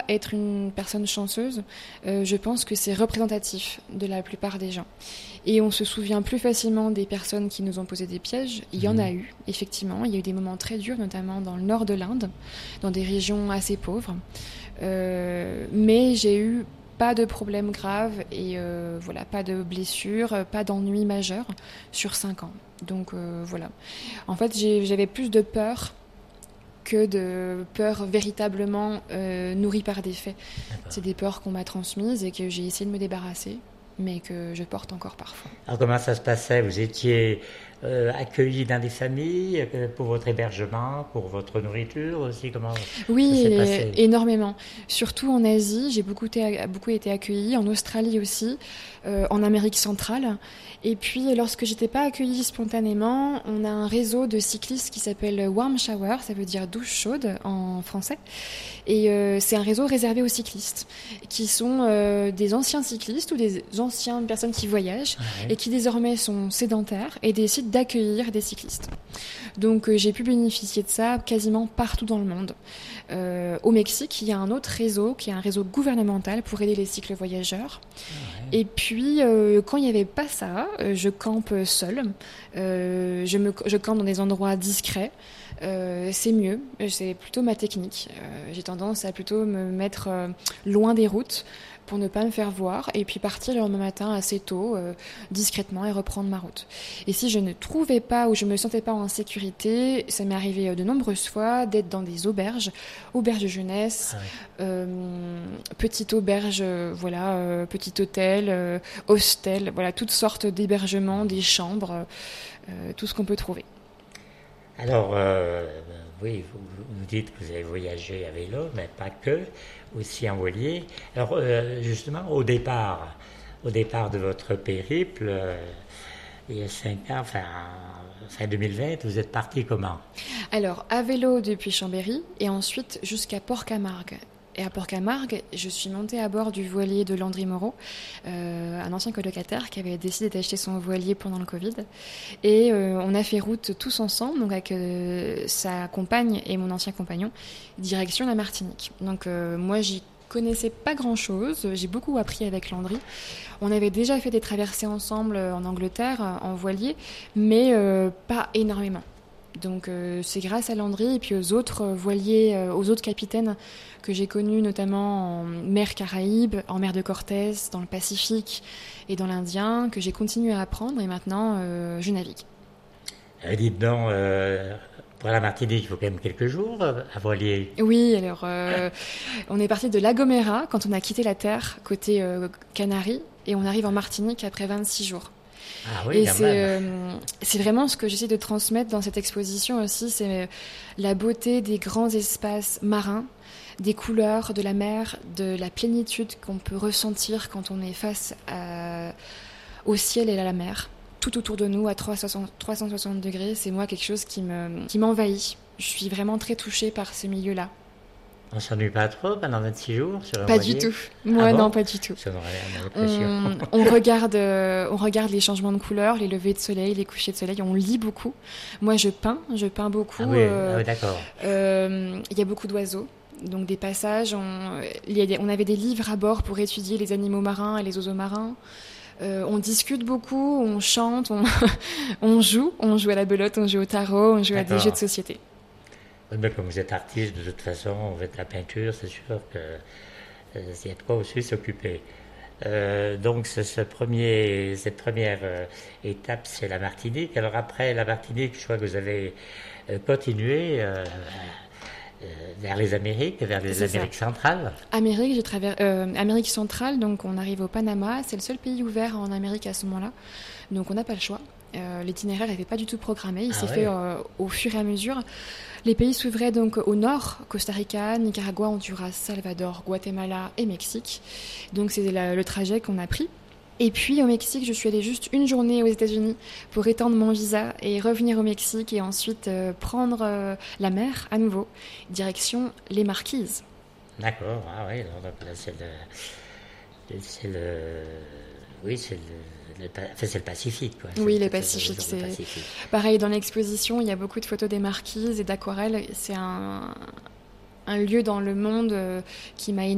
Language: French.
être une personne chanceuse. Je pense que c'est représentatif de la plupart des gens. Et on se souvient plus facilement des personnes qui nous ont posé des pièges. Il y en a eu, effectivement. Il y a eu des moments très durs, notamment dans le nord de l'Inde, dans des régions assez pauvres. Mais j'ai eu pas de problèmes graves et voilà, pas de blessures, pas d'ennuis majeurs sur 5 ans. Donc voilà. En fait, j'avais plus de peur que de peurs véritablement nourries par des faits. D'accord. C'est des peurs qu'on m'a transmises et que j'ai essayé de me débarrasser, mais que je porte encore parfois. Alors comment ça se passait? Vous étiez accueilli dans des familles pour votre hébergement, pour votre nourriture aussi? Comment Oui, ça s'est passé? énormément. Surtout en Asie, j'ai beaucoup été accueillie, en Australie aussi, en Amérique centrale. Et puis, lorsque j'étais pas accueillie spontanément, on a un réseau de cyclistes qui s'appelle Warm Shower, ça veut dire douche chaude en français. Et c'est un réseau réservé aux cyclistes, qui sont des anciens cyclistes ou des anciennes personnes qui voyagent et qui désormais sont sédentaires et décident d'accueillir des cyclistes. Donc j'ai pu bénéficier de ça quasiment partout dans le monde. Au Mexique, il y a un autre réseau qui est un réseau gouvernemental pour aider les cycles voyageurs. Et puis, quand il n'y avait pas ça, je campe seule. Je campe dans des endroits discrets. C'est mieux, c'est plutôt ma technique. J'ai tendance à plutôt me mettre loin des routes pour ne pas me faire voir et puis partir le lendemain matin assez tôt, discrètement et reprendre ma route. Et si je ne trouvais pas ou je me sentais pas en sécurité, ça m'est arrivé de nombreuses fois d'être dans des auberges de jeunesse, petite auberge, voilà, petit hôtel, hostel, voilà, toutes sortes d'hébergements, des chambres, tout ce qu'on peut trouver. Alors, oui, vous dites que vous avez voyagé à vélo, mais pas que, aussi en voilier. Alors, justement, au départ de votre périple, il y a 5 ans, enfin, fin 2020, vous êtes parti comment? Alors, à vélo depuis Chambéry et ensuite jusqu'à Port-Camargue. Et à Port-Camargue, je suis montée à bord du voilier de Landry Moreau, un ancien colocataire qui avait décidé d'acheter son voilier pendant le Covid. Et on a fait route tous ensemble, donc avec sa compagne et mon ancien compagnon, direction la Martinique. Donc moi, j'y connaissais pas grand-chose, j'ai beaucoup appris avec Landry. On avait déjà fait des traversées ensemble en Angleterre, en voilier, mais pas énormément. Donc c'est grâce à Landry et puis aux autres voiliers, aux autres capitaines que j'ai connus, notamment en mer Caraïbe, en mer de Cortés, dans le Pacifique et dans l'Indien, que j'ai continué à apprendre et maintenant je navigue. Dites donc, pour la Martinique, il faut quand même quelques jours à voilier. Oui, alors on est parti de La Gomera quand on a quitté la terre côté Canaries et on arrive en Martinique après 26 jours. Ah oui, Et quand même. c'est vraiment ce que j'essaie de transmettre dans cette exposition aussi, c'est la beauté des grands espaces marins, des couleurs de la mer, de la plénitude qu'on peut ressentir quand on est face au ciel et à la mer. Tout autour de nous, à 360 degrés, c'est moi quelque chose qui m'envahit. Je suis vraiment très touchée par ce milieu-là. On ne s'ennuie pas trop pendant 26 jours sur un Pas voilier? du tout. Moi, non, pas du tout. Ça m'aurait l'impression. On regarde les changements de couleurs, les levées de soleil, les couchers de soleil. On lit beaucoup. Moi, je peins beaucoup. Ah oui, d'accord. Il y a beaucoup d'oiseaux. Donc des passages. On avait des livres à bord pour étudier les animaux marins et les oiseaux marins. On discute beaucoup, on chante, on joue à la belote, on joue au tarot, on joue à des jeux de société. Oui, mais comme vous êtes artiste, de toute façon, vous faites la peinture, c'est sûr que il y a de quoi aussi s'occuper. Donc, cette première étape, c'est la Martinique. Alors après la Martinique, je crois que vous avez continué vers les Amériques, vers les Amériques centrales. Amérique centrale, donc on arrive au Panama, c'est le seul pays ouvert en Amérique à ce moment-là, donc on n'a pas le choix. L'itinéraire n'était pas du tout programmé, il s'est fait au fur et à mesure. Les pays s'ouvraient donc au nord, Costa Rica, Nicaragua, Honduras, Salvador, Guatemala et Mexique. Donc c'est le trajet qu'on a pris. Et puis au Mexique, je suis allée juste une journée aux États-Unis pour étendre mon visa et revenir au Mexique et ensuite prendre la mer à nouveau, direction les Marquises. D'accord, ah oui, donc là c'est le Pacifique, quoi. Oui, le Pacifique. Pareil, dans l'exposition, il y a beaucoup de photos des marquises et d'aquarelles. C'est un lieu dans le monde qui m'a